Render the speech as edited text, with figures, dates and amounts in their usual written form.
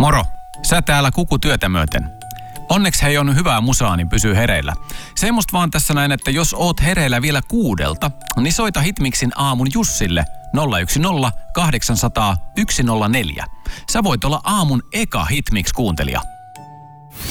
Moro, sä täällä kukutyötä myöten. Onneksi hei on hyvää musaa, niin pysyy hereillä. Semmosta vaan tässä näin, että jos oot hereillä vielä 6, niin soita Hitmixin aamun Jussille 010 800 104. Sä voit olla aamun eka Hitmix-kuuntelija.